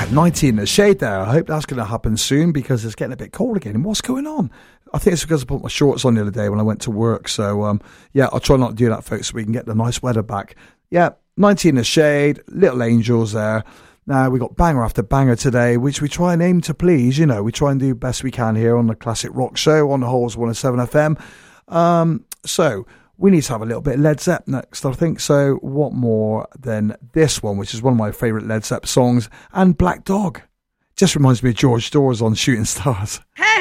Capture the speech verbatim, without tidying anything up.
nineteen in the shade there. I hope that's going to happen soon because it's getting a bit cold again. And what's going on? I think it's because I put my shorts on the other day when I went to work. So, um, yeah, I'll try not to do that, folks, so we can get the nice weather back. Yeah, nineteen in the shade, Little Angels there. Now, we got banger after banger today, which we try and aim to please. You know, we try and do best we can here on the Classic Rock Show on the Halls one oh seven F M. Um, so, we need to have a little bit of Led Zepp next, I think. So, what more than this one, which is one of my favourite Led Zepp songs, and Black Dog. Just reminds me of George Dawes on Shooting Stars. Hey!